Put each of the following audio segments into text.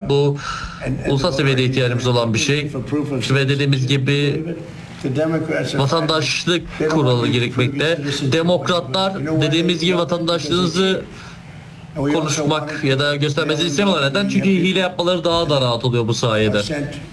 Bu ulusal seviyede ihtiyacımız olan bir şey ve dediğimiz gibi vatandaşlık kuralı gerekmekte. Demokratlar dediğimiz gibi vatandaşlığınızı konuşmak ya da göstermenizi istemiyorlar. Neden? Çünkü hile yapmaları daha da rahat oluyor bu sayede.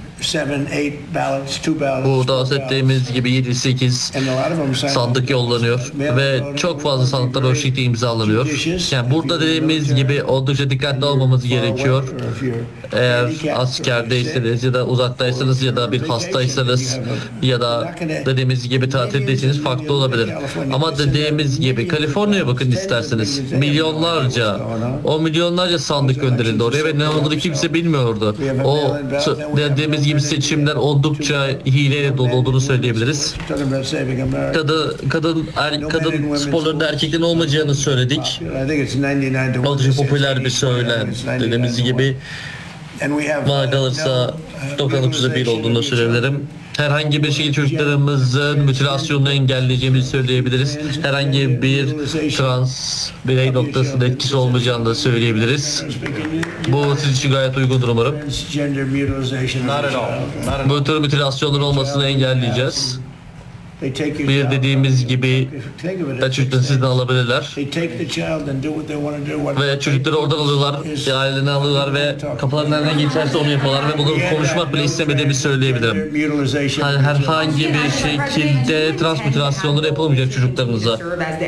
Bu da bahsettiğimiz gibi 7-8 sandık yollanıyor ve çok fazla sandıklar o şekilde imzalanıyor. Yani burada dediğimiz gibi oldukça dikkatli olmamız gerekiyor. Eğer askerdeyseniz ya da uzaktaysanız ya da bir hastaysanız ya da dediğimiz gibi tatildeyseniz farklı olabilir. Ama dediğimiz gibi Kaliforniya'ya bakın isterseniz. Milyonlarca sandık gönderildi oraya ve ne olduğunu kimse bilmiyordu. O dediğimiz gibi seçimler oldukça hileyle dolu olduğunu söyleyebiliriz. Kadın sporlarında erkeklerin olmayacağını söyledik. Oldukça popüler bir söylem. Dediğimiz gibi bana kalırsa 99'da bir olduğunu söyleyebilirim. Herhangi bir şekilde çocuklarımızın mutilasyonunu engelleyeceğimizi söyleyebiliriz. Herhangi bir trans birey noktasında etkisi olmayacağını da söyleyebiliriz. Bu siz için gayet uygundur umarım. Bu tür mutilasyonların olmasını engelleyeceğiz. Bir dediğimiz gibi çocukları sizden alabilirler ve çocukları oradan alıyorlar, ailelerini alıyorlar ve kafalarından ne geçerse onu yapıyorlar ve bunu konuşmak bile istemediğimi söyleyebilirim. Herhangi bir şekilde transmütilasyonları yapılmayacak çocuklarınıza.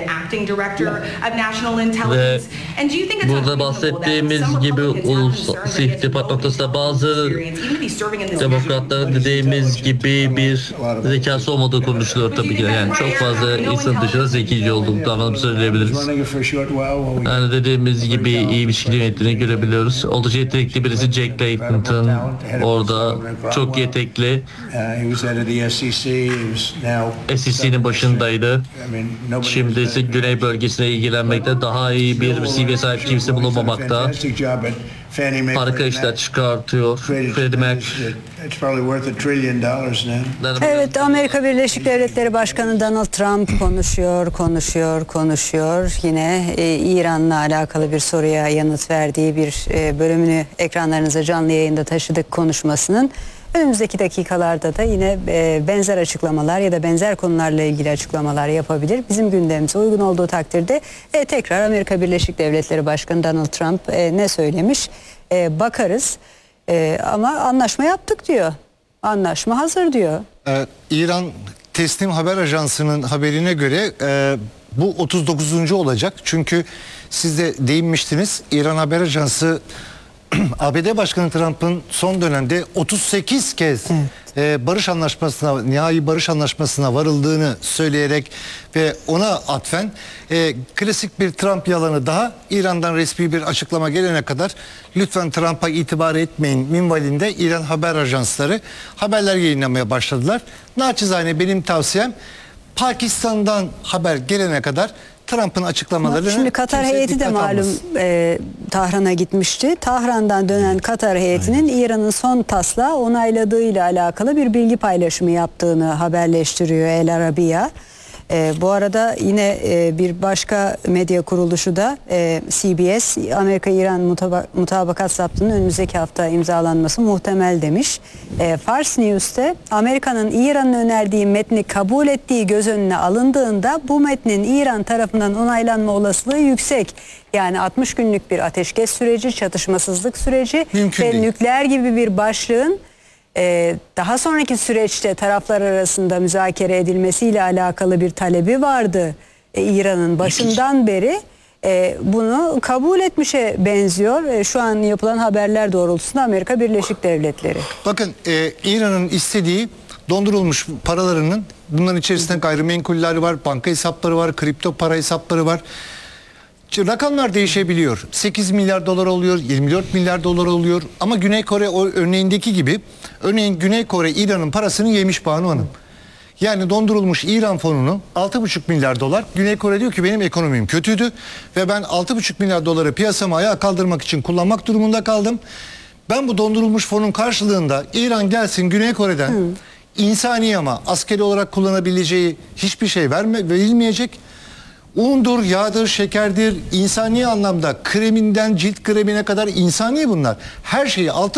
Ve burada bahsettiğimiz gibi ulusal istihbarat noktasında bazı demokratların dediğimiz gibi bir zekası olmadığı konuşuluyor. Tabii ki de yani çok fazla insan dışında zekice olduklarını söyleyebiliriz. Yani dediğimiz gibi iyi bir şekilde yönettiğini görebiliyoruz. Oldukça yetenekli birisi Jack Layton'ın orada çok yetenekli. SEC'nin başındaydı. Şimdi ise Güney bölgesine ilgilenmekte daha iyi bir CV'ye sahip kimse bulunmamakta. Harika işler çıkartıyor. Freddie Mac. Evet, Amerika Birleşik Devletleri Başkanı Donald Trump konuşuyor. Yine İran'la alakalı bir soruya yanıt verdiği bir bölümünü ekranlarınıza canlı yayında taşıdık konuşmasının. Önümüzdeki dakikalarda da yine benzer açıklamalar ya da benzer konularla ilgili açıklamalar yapabilir. Bizim gündemimize uygun olduğu takdirde tekrar Amerika Birleşik Devletleri Başkanı Donald Trump ne söylemiş bakarız. Ama anlaşma yaptık diyor. Anlaşma hazır diyor. İran Tesnim Haber Ajansı'nın haberine göre bu 39. olacak. Çünkü siz de değinmiştiniz. İran Haber Ajansı ABD Başkanı Trump'ın son dönemde 38 kez barış anlaşmasına, nihai barış anlaşmasına varıldığını söyleyerek ve ona atfen klasik bir Trump yalanı daha, İran'dan resmi bir açıklama gelene kadar lütfen Trump'a itibar etmeyin minvalinde İran haber ajansları haberler yayınlamaya başladılar. Naçizane benim tavsiyem Pakistan'dan haber gelene kadar Trump'ın açıklamalarını... Şimdi Katar heyeti de malum Tahran'a gitmişti. Tahran'dan dönen Katar heyetinin İran'ın son taslağı onayladığıyla alakalı bir bilgi paylaşımı yaptığını haberleştiriyor El Arabiya. Bu arada yine bir başka medya kuruluşu da CBS, Amerika-İran mutabakat zaptının önümüzdeki hafta imzalanması muhtemel demiş. Fars News'te Amerika'nın İran'ın önerdiği metni kabul ettiği göz önüne alındığında bu metnin İran tarafından onaylanma olasılığı yüksek. Yani 60 günlük bir ateşkes süreci, çatışmasızlık süreci ve nükleer gibi bir başlığın daha sonraki süreçte taraflar arasında müzakere edilmesiyle alakalı bir talebi vardı İran'ın başından beri. Bunu kabul etmişe benziyor. Şu an yapılan haberler doğrultusunda Amerika Birleşik Devletleri. Bakın İran'ın istediği dondurulmuş paralarının, bunların içerisinde gayrimenkuller var, banka hesapları var, kripto para hesapları var. Rakamlar değişebiliyor. 8 milyar dolar oluyor, 24 milyar dolar oluyor. Ama Güney Kore örneğindeki gibi, örneğin Güney Kore İran'ın parasını yemiş Banu Hanım. Yani dondurulmuş İran fonunu 6,5 milyar dolar. Güney Kore diyor ki benim ekonomim kötüydü ve ben 6,5 milyar doları piyasama ayağa kaldırmak için kullanmak durumunda kaldım. Ben bu dondurulmuş fonun karşılığında İran gelsin Güney Kore'den insani ama askeri olarak kullanabileceği hiçbir şey verilmeyecek. Undur, yağdır, şekerdir, insani anlamda kreminden cilt kremine kadar insani bunlar. Her şeyi